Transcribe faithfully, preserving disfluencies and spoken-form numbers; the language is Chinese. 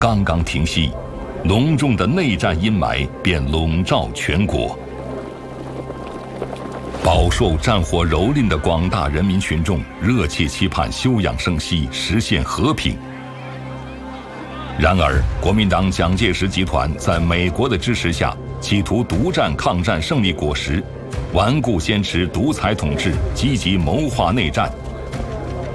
刚刚停息，浓重的内战阴霾便笼罩全国。饱受战火蹂躏的广大人民群众热切期盼休养生息，实现和平。然而，国民党蒋介石集团在美国的支持下，企图独占抗战胜利果实，顽固坚持独裁统治，积极谋划内战，